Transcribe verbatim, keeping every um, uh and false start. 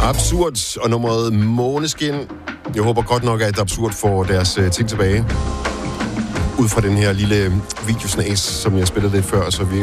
Absurd og nummeret Måneskin. Jeg håber godt nok, at Absurd får deres uh, ting tilbage. Ud fra den her lille videosnas, som jeg spillede lidt før, så vi